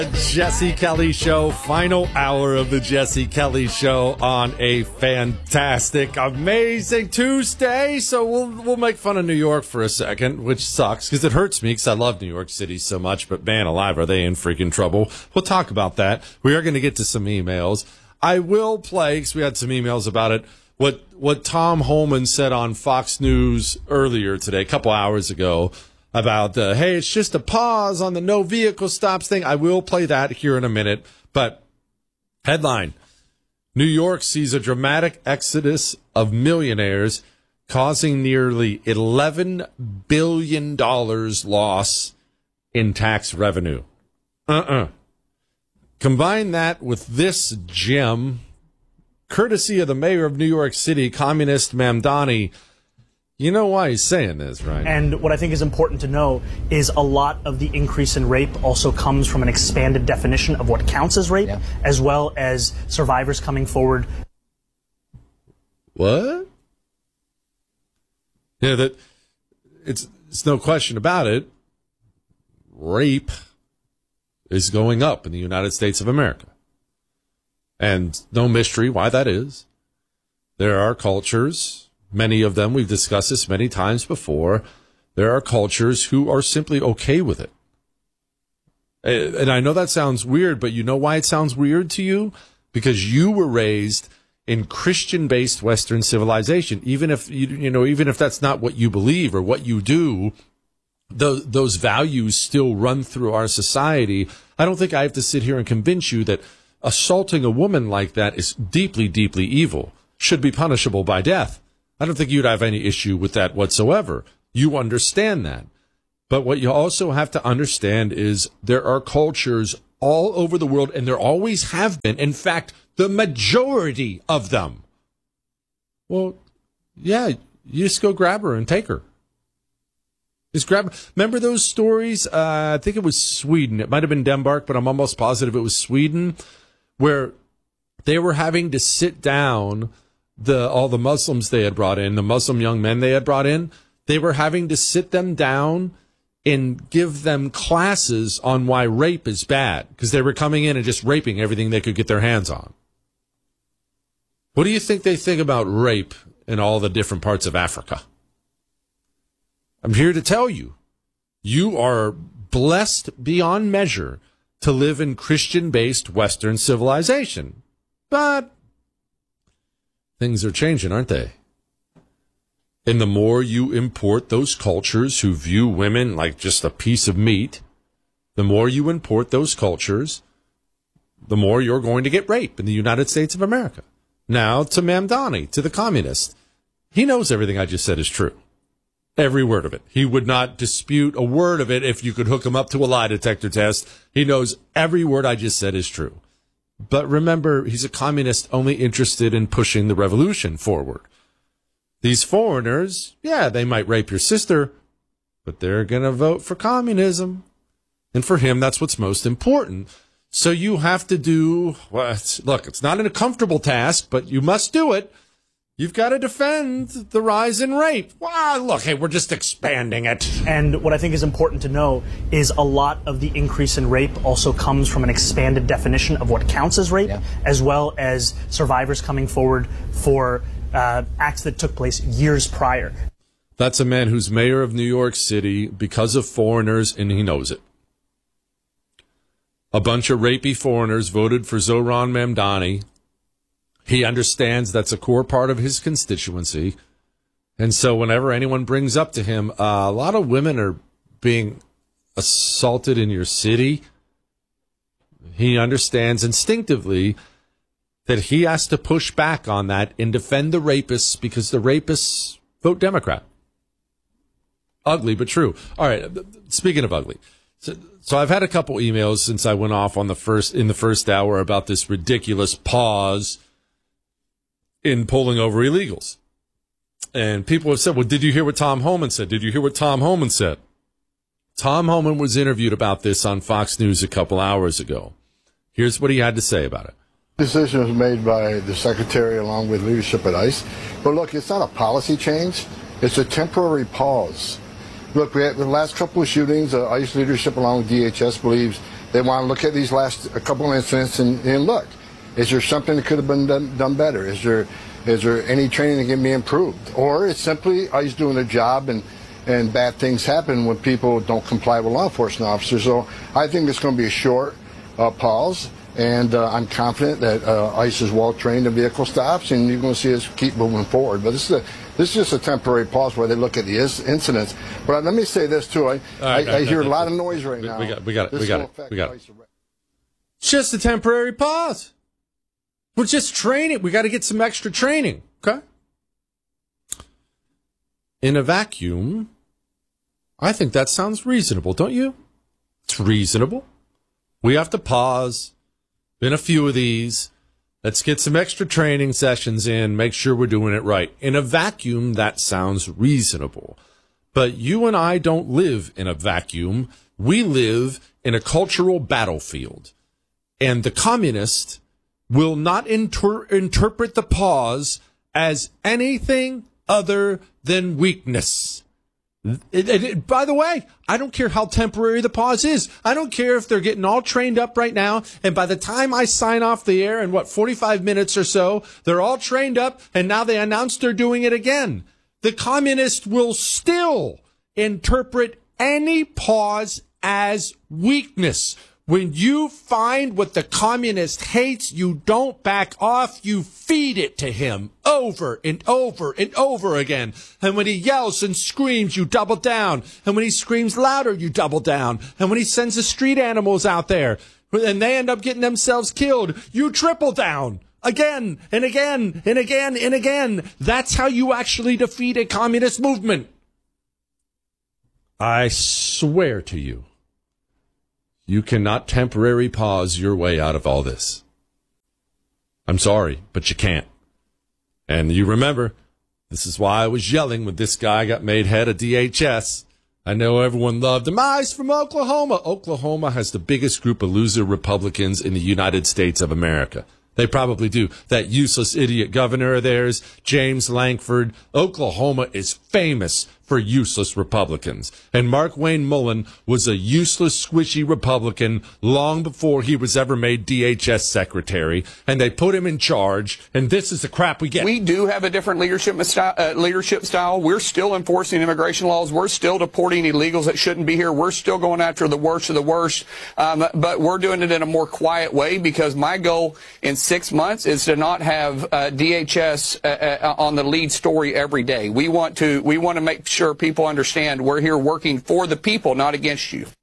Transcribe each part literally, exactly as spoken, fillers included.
Jesse Kelly Show, final hour of the Jesse Kelly Show on a fantastic, amazing Tuesday. So we'll we'll make fun of New York for a second, which sucks because it hurts me because I love New York City so much. But man alive, are they in freaking trouble? We'll talk about that. We are going to get to some emails. I will play, because we had some emails about it, what what Tom Homan said on Fox News earlier today, a couple hours ago, about, uh, hey, it's just a pause on the no vehicle stops thing. I will play that here in a minute. But headline, New York sees a dramatic exodus of millionaires causing nearly eleven billion dollars loss in tax revenue. Uh-uh. Combine that with this gem, courtesy of the mayor of New York City, Communist Mamdani. You know why he's saying this, right? And what I think is important to know is a lot of the increase in rape also comes from an expanded definition of what counts as rape, yeah. as well as survivors coming forward. What? Yeah, that it's it's no question about it. Rape is going up in the United States of America. And no mystery why that is. There are cultures, many of them, we've discussed this many times before, there are cultures who are simply okay with it. And I know that sounds weird, but you know why it sounds weird to you? Because you were raised in Christian-based Western civilization. Even if you, you know, even if that's not what you believe or what you do, those, those values still run through our society. I don't think I have to sit here and convince you that assaulting a woman like that is deeply, deeply evil, should be punishable by death. I don't think you'd have any issue with that whatsoever. You understand that. But what you also have to understand is there are cultures all over the world, and there always have been. In fact, the majority of them. Well, yeah, you just go grab her and take her. Just grab her. Remember those stories? Uh, I think it was Sweden. It might have been Denmark, but I'm almost positive it was Sweden, where they were having to sit down the all the Muslims they had brought in, the Muslim young men they had brought in, they were having to sit them down and give them classes on why rape is bad, because they were coming in and just raping everything they could get their hands on. What do you think they think about rape in all the different parts of Africa? I'm here to tell you, you are blessed beyond measure to live in Christian-based Western civilization. But things are changing, aren't they? And the more you import those cultures who view women like just a piece of meat, the more you import those cultures, the more you're going to get rape in the United States of America. Now, to Mamdani, to the communist, he knows everything I just said is true. Every word of it. He would not dispute a word of it if you could hook him up to a lie detector test. He knows every word I just said is true. But remember, he's a communist only interested in pushing the revolution forward. These foreigners, yeah, they might rape your sister, but they're going to vote for communism. And for him, that's what's most important. So you have to do, well, it's, look, it's not a comfortable task, but you must do it. You've got to defend the rise in rape. Well, look, hey, we're just expanding it. And what I think is important to know is a lot of the increase in rape also comes from an expanded definition of what counts as rape, yeah. as well as survivors coming forward for uh, acts that took place years prior. That's a man who's mayor of New York City because of foreigners, and he knows it. A bunch of rapey foreigners voted for Zohran Mamdani. He understands that's a core part of his constituency. And so whenever anyone brings up to him, uh, a lot of women are being assaulted in your city, he understands instinctively that he has to push back on that and defend the rapists because the rapists vote Democrat. Ugly, but true. All right, speaking of ugly. So, so I've had a couple emails since I went off on the first in the first hour about this ridiculous pause in pulling over illegals. And people have said, well, did you hear what Tom Homan said? Did you hear what Tom Homan said? Tom Homan was interviewed about this on Fox News a couple hours ago. Here's what he had to say about it. The decision was made by the secretary along with leadership at ICE. But look, it's not a policy change. It's a temporary pause. Look, we had the last couple of shootings, uh, ICE leadership along with D H S believes They want to look at these last a couple incidents and, and look, is there something that could have been done, done better? Is there is there any training that can be improved? Or it's simply ICE doing their job and, and bad things happen when people don't comply with law enforcement officers. So I think it's going to be a short uh, pause. And uh, I'm confident that uh, ICE is well trained in vehicle stops, and you're going to see us keep moving forward. But this is a, this is just a temporary pause where they look at the incidents. But let me say this too: I, right, I, I hear a lot of noise right now. We got, we got it. We got it. We got it. It's just a temporary pause. We're just training. We got to get some extra training. Okay. In a vacuum, I think that sounds reasonable, don't you? It's reasonable. We have to pause. In a few of these, let's get some extra training sessions in, make sure we're doing it right. In a vacuum, that sounds reasonable. But you and I don't live in a vacuum. We live in a cultural battlefield. And the communist will not inter- interpret the pause as anything other than weakness. It, it, it, by the way, I don't care how temporary the pause is. I don't care if they're getting all trained up right now, and by the time I sign off the air in, what, forty-five minutes or so, they're all trained up, and now they announce they're doing it again. The communist will still interpret any pause as weakness. When you find what the communist hates, you don't back off. You feed it to him over and over and over again. And when he yells and screams, you double down. And when he screams louder, you double down. And when he sends the street animals out there and they end up getting themselves killed, you triple down. Again and again and again and again. That's how you actually defeat a communist movement. I swear to you. You cannot temporary pause your way out of all this. I'm sorry, but you can't. And you remember, this is why I was yelling when this guy got made head of D H S. I know everyone loved him. Ah, he's from Oklahoma. Oklahoma has the biggest group of loser Republicans in the United States of America. They probably do. That useless idiot governor of theirs, James Lankford. Oklahoma is famous for useless Republicans. And Mark Wayne Mullen was a useless, squishy Republican long before he was ever made D H S secretary. And they put him in charge, and this is the crap we get. We do have a different leadership style. Uh, leadership style. We're still enforcing immigration laws. We're still deporting illegals that shouldn't be here. We're still going after the worst of the worst. Um, but we're doing it in a more quiet way, because my goal in six months is to not have uh, D H S uh, uh, on the lead story every day. We want to, we want to make sure Sure, people understand we're here working for the people, not against you.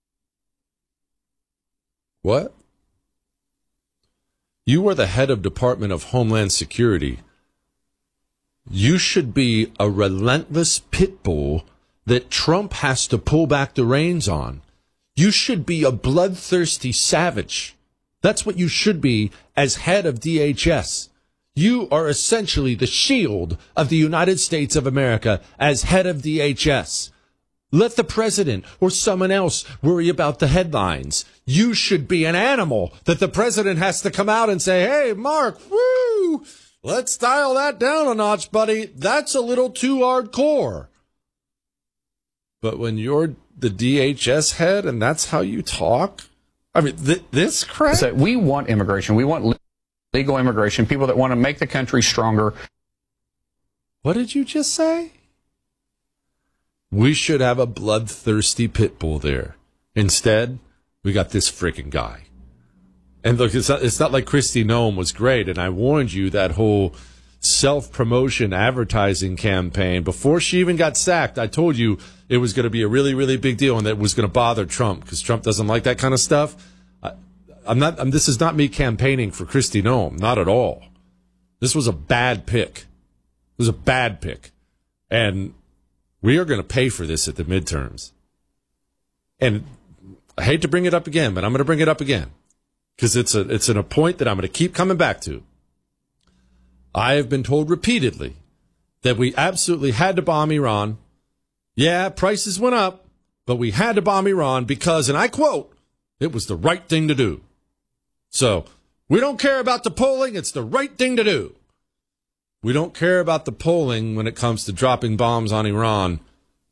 What? You are the head of Department of Homeland Security. You should be a relentless pit bull that Trump has to pull back the reins on. You should be a bloodthirsty savage. That's what you should be as head of D H S. You are essentially the shield of the United States of America as head of D H S. Let the president or someone else worry about the headlines. You should be an animal that the president has to come out and say, hey, Mark, woo, let's dial that down a notch, buddy. That's a little too hardcore. But when you're the D H S head and that's how you talk, I mean, th- this crap. So we want immigration. We want legal immigration, people that want to make the country stronger. What did you just say? We should have a bloodthirsty pit bull there. Instead, we got this freaking guy. And look, it's not, it's not like Kristi Noem was great, and I warned you that whole self-promotion advertising campaign, before she even got sacked, I told you it was going to be a really, really big deal and that it was going to bother Trump, because Trump doesn't like that kind of stuff. I'm not. I'm, this is not me campaigning for Kristi Noem, not at all. This was a bad pick. It was a bad pick, and we are going to pay for this at the midterms. And I hate to bring it up again, but I'm going to bring it up again because it's a it's an, a point that I'm going to keep coming back to. I have been told repeatedly that we absolutely had to bomb Iran. Yeah, prices went up, but we had to bomb Iran because, and I quote, it was the right thing to do. So, we don't care about the polling. It's the right thing to do. We don't care about the polling when it comes to dropping bombs on Iran.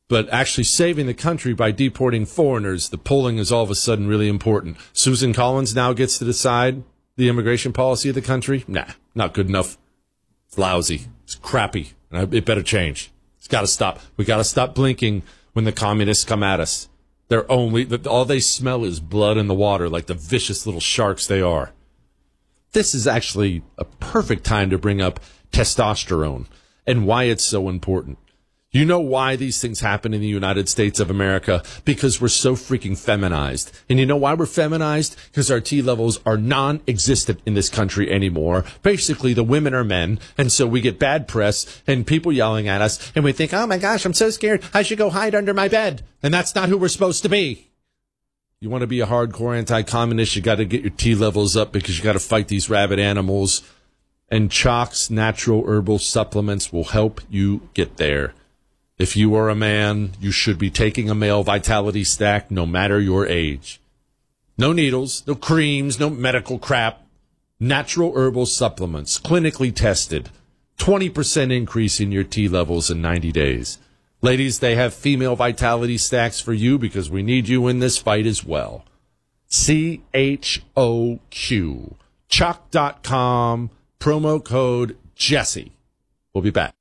but actually saving the country by deporting foreigners, the polling is all of a sudden really important. Susan Collins now gets to decide the immigration policy of the country? Nah, not good enough. It's lousy. It's crappy. And it better change. It's got to stop. We got to stop blinking when the communists come at us. They're only, all they smell is blood in the water, like the vicious little sharks they are. This is actually a perfect time to bring up testosterone and why it's so important. You know why these things happen in the United States of America? Because we're so freaking feminized. And you know why we're feminized? Because our T levels are non-existent in this country anymore. Basically, the women are men, and so we get bad press and people yelling at us, and we think, oh my gosh, I'm so scared, I should go hide under my bed. And that's not who we're supposed to be. You want to be a hardcore anti-communist, you got to get your T levels up because you got to fight these rabid animals. And Choq's natural herbal supplements will help you get there. If you are a man, you should be taking a male vitality stack no matter your age. No needles, no creams, no medical crap. Natural herbal supplements, clinically tested. twenty percent increase in your T levels in ninety days. Ladies, they have female vitality stacks for you because we need you in this fight as well. C H O Q. Choq dot com. Promo code Jesse. We'll be back.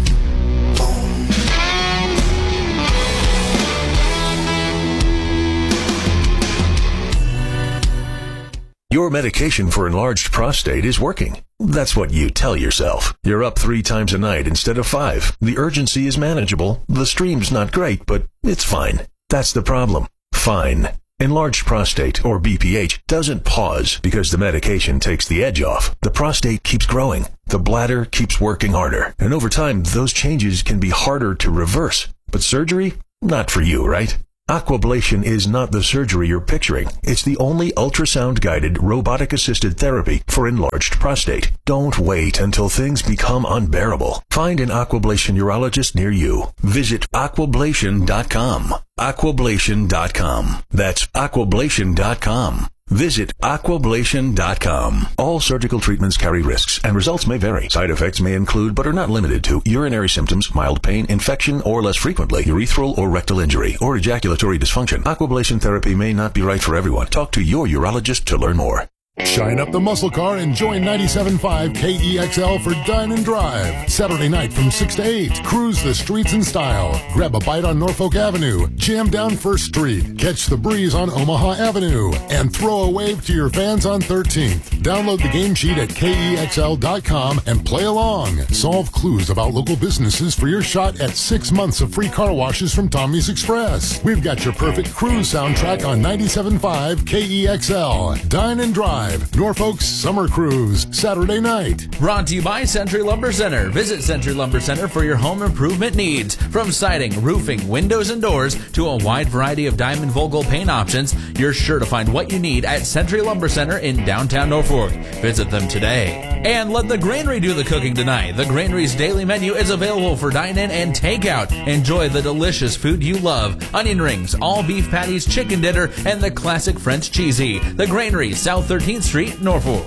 Your medication for enlarged prostate is working. That's what you tell yourself. You're up three times a night instead of five. The urgency is manageable. The stream's not great, but it's fine. That's the problem. Fine. Enlarged prostate, or B P H, doesn't pause because the medication takes the edge off. The prostate keeps growing. The bladder keeps working harder. And over time, those changes can be harder to reverse. But surgery? Not for you, right? Aquablation is not the surgery you're picturing. It's the only ultrasound-guided, robotic-assisted therapy for enlarged prostate. Don't wait until things become unbearable. Find an Aquablation urologist near you. Visit aquablation dot com. aquablation dot com. That's aquablation dot com. Visit aquablation dot com. All surgical treatments carry risks, and results may vary. Side effects may include, but are not limited to, urinary symptoms, mild pain, infection, or less frequently, urethral or rectal injury, or ejaculatory dysfunction. Aquablation therapy may not be right for everyone. Talk to your urologist to learn more. Shine up the muscle car and join ninety-seven point five K E X L for Dine and Drive. Saturday night from six to eight. Cruise the streets in style. Grab a bite on Norfolk Avenue. Jam down First Street. Catch the breeze on Omaha Avenue. And throw a wave to your fans on thirteenth. Download the game sheet at K E X L dot com and play along. Solve clues about local businesses for your shot at six months of free car washes from Tommy's Express. We've got your perfect cruise soundtrack on ninety-seven point five K E X L. Dine and Drive. Norfolk's Summer Cruise, Saturday night. Brought to you by Century Lumber Center. Visit Century Lumber Center for your home improvement needs. From siding, roofing, windows, and doors to a wide variety of Diamond Vogel paint options, you're sure to find what you need at Century Lumber Center in downtown Norfolk. Visit them today. And let the Granary do the cooking tonight. The Granary's daily menu is available for dine-in and takeout. Enjoy the delicious food you love. Onion rings, all beef patties, chicken dinner, and the classic French cheesy. The Granary, South thirteenth Street, Norfolk.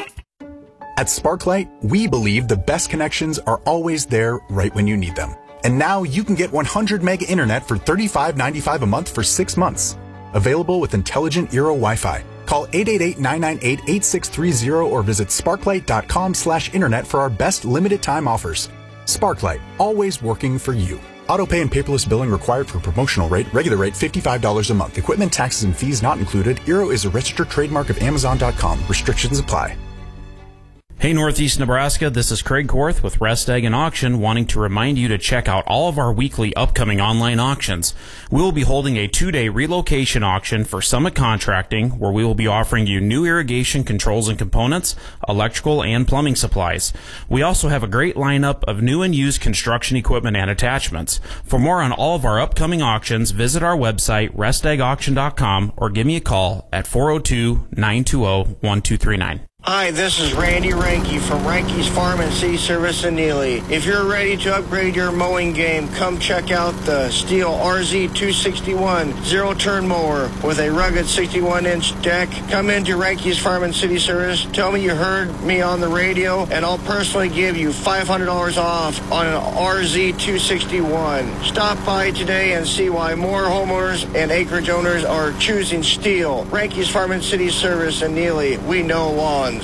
At Sparklight, we believe the best connections are always there right when you need them. And now you can get one hundred meg internet for thirty-five ninety-five a month for six months. Available with intelligent Eero Wi-Fi. Call eight eight eight, nine nine eight, eight six three zero or visit sparklight dot com slash internet for our best limited time offers. Sparklight, always working for you. Autopay and paperless billing required for promotional rate. Regular rate fifty-five dollars a month. Equipment, taxes, and fees not included. Eero is a registered trademark of amazon dot com. Restrictions apply. Hey Northeast Nebraska, this is Craig Korth with Rest Egg and Auction, wanting to remind you to check out all of our weekly upcoming online auctions. We will be holding a two-day relocation auction for Summit Contracting, where we will be offering you new irrigation controls and components, electrical and plumbing supplies. We also have a great lineup of new and used construction equipment and attachments. For more on all of our upcoming auctions, visit our website, rest egg auction dot com, or give me a call at four oh two, nine two oh, one two three nine. Hi, this is Randy Ranke from Ranke's Farm and City Service in Neely. If you're ready to upgrade your mowing game, come check out the Steel R Z two sixty-one zero-turn mower with a rugged sixty-one inch deck. Come into Ranke's Farm and City Service, tell me you heard me on the radio, and I'll personally give you five hundred dollars off on an R Z two sixty-one. Stop by today and see why more homeowners and acreage owners are choosing Steel. Ranke's Farm and City Service in Neely. We know lawns.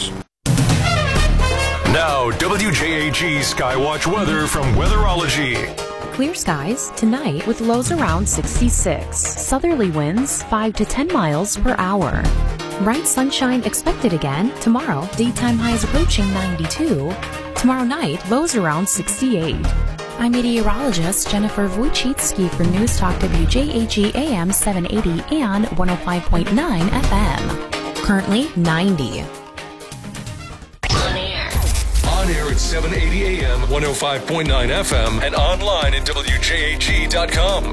Now, W J A G Skywatch weather from Weatherology. Clear skies tonight with lows around sixty-six. Southerly winds five to ten miles per hour. Bright sunshine expected again tomorrow. Daytime highs approaching ninety-two. Tomorrow night, lows around sixty-eight. I'm meteorologist Jennifer Wojcicki for News Talk W J A G A M seven eighty and one oh five point nine F M. Currently ninety. On air at seven eighty A M, one oh five point nine F M, and online at W J A G dot com.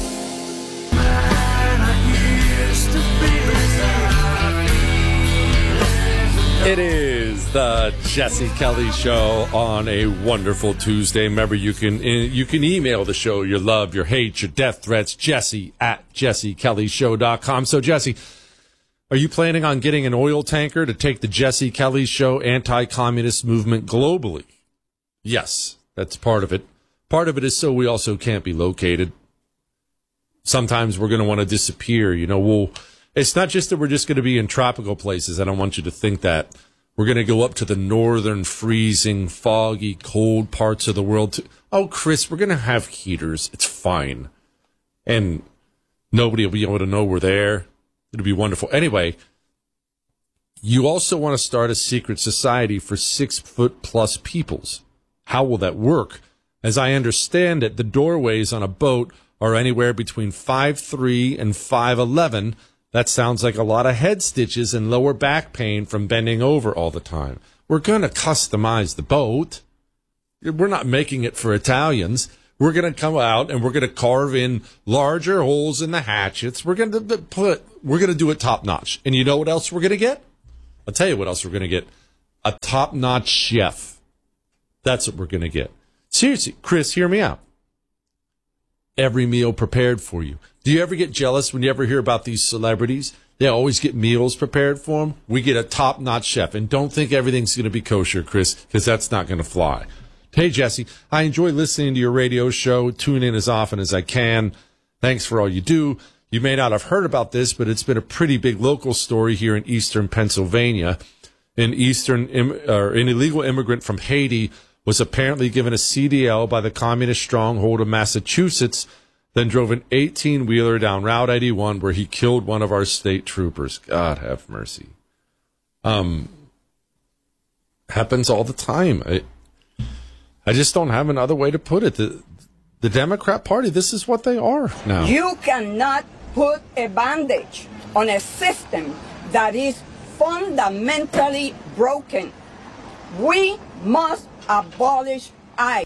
It is the Jesse Kelly Show on a wonderful Tuesday. Remember, you can you can email the show your love, your hate, your death threats, Jesse at jesse kelly show dot com. So, Jesse, are you planning on getting an oil tanker to take the Jesse Kelly Show anti-communist movement globally? Yes, that's part of it. Part of it is so we also can't be located. Sometimes we're going to want to disappear. You know, we'll, it's not just that we're just going to be in tropical places. I don't want you to think that. We're going to go up to the northern, freezing, foggy, cold parts of the world. To, oh, Chris, we're going to have heaters. It's fine. And nobody will be able to know we're there. It'll be wonderful. Anyway, you also want to start a secret society for six-foot-plus peoples. How will that work? As I understand it, the doorways on a boat are anywhere between five three and five eleven. That sounds like a lot of head stitches and lower back pain from bending over all the time. We're going to customize the boat. We're not making it for Italians. We're going to come out and we're going to carve in larger holes in the hatchets. We're going to put, we're going to do it top notch. And you know what else we're going to get? I'll tell you what else we're going to get. A top notch chef. That's what we're going to get. Seriously, Chris, hear me out. Every meal prepared for you. Do you ever get jealous when you ever hear about these celebrities? They always get meals prepared for them. We get a top notch chef. And don't think everything's going to be kosher, Chris, because that's not going to fly. Hey, Jesse, I enjoy listening to your radio show. Tune in as often as I can. Thanks for all you do. You may not have heard about this, but it's been a pretty big local story here in eastern Pennsylvania. An eastern, or an illegal immigrant from Haiti was apparently given a C D L by the communist stronghold of Massachusetts, then drove an eighteen-wheeler down Route eighty-one where he killed one of our state troopers. God have mercy. Um, happens all the time. I, I just don't have another way to put it. The, the Democrat Party, this is what they are now. You cannot put a bandage on a system that is fundamentally broken. We must abolish I.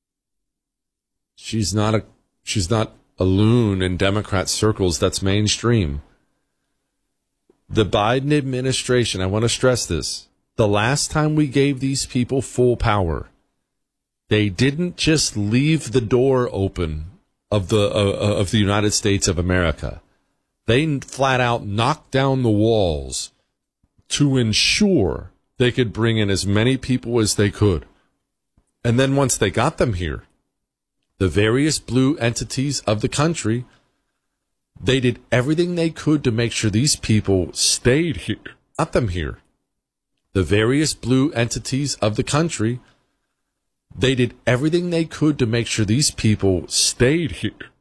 She's not a she's not a loon in Democrat circles. That's mainstream. The Biden administration, I want to stress this. The last time we gave these people full power, they didn't just leave the door open of the uh, of the United States of America. They flat out knocked down the walls to ensure they could bring in as many people as they could. And then once they got them here, the various blue entities of the country, they did everything they could to make sure these people stayed here, got them here. The various blue entities of the country, they did everything they could to make sure these people stayed here.